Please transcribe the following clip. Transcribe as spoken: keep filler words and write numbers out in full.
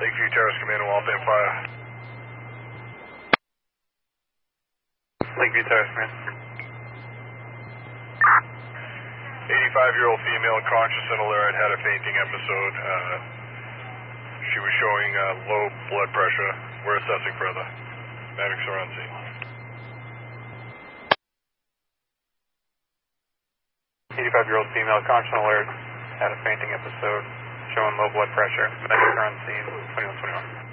Lakeview Terrace Command, Walpen Fire. Lakeview Terrace Command. eighty-five-year-old female conscious and alert, had a fainting episode. Uh, she was showing uh, low blood pressure. We're assessing further. Medics are on scene. eighty-five-year-old female conscious and alert, had a fainting episode, showing low blood pressure. Medics are on scene. twenty-one twenty-one.